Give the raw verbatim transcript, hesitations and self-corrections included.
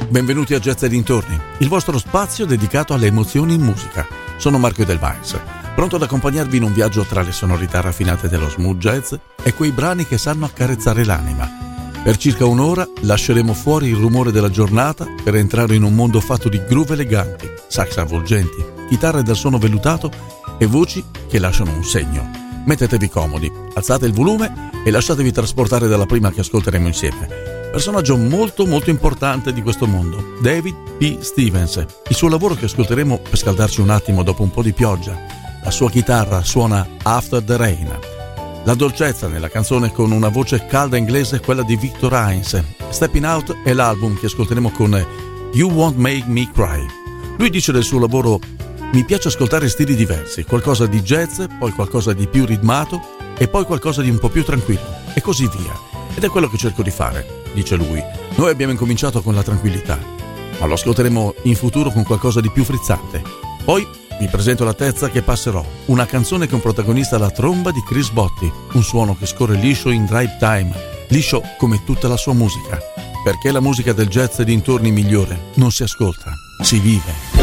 benvenuti a Jazz e dintorni, il vostro spazio dedicato alle emozioni in musica. Sono Marco Edelweiss, pronto ad accompagnarvi in un viaggio tra le sonorità raffinate dello smooth jazz e quei brani che sanno accarezzare l'anima. Per circa un'ora lasceremo fuori il rumore della giornata per entrare in un mondo fatto di groove eleganti, sax avvolgenti, chitarre dal suono vellutato e voci che lasciano un segno. Mettetevi comodi, alzate il volume e lasciatevi trasportare dalla prima che ascolteremo insieme. Personaggio molto molto importante di questo mondo, David P. Stevens. Il suo lavoro che ascolteremo per scaldarci un attimo dopo un po' di pioggia. La sua chitarra suona After the Rain. La dolcezza nella canzone con una voce calda inglese è quella di Victor Hines. Stepping Out è l'album che ascolteremo con You Won't Make Me Cry. Lui dice del suo lavoro: mi piace ascoltare stili diversi, qualcosa di jazz, poi qualcosa di più ritmato e poi qualcosa di un po' più tranquillo e così via. Ed è quello che cerco di fare, dice lui. Noi abbiamo incominciato con la tranquillità, ma lo ascolteremo in futuro con qualcosa di più frizzante. Poi vi presento la terza che passerò, una canzone con protagonista la tromba di Chris Botti, un suono che scorre liscio in drive time, liscio come tutta la sua musica, perché la musica del jazz e dintorni migliore non si ascolta, si vive.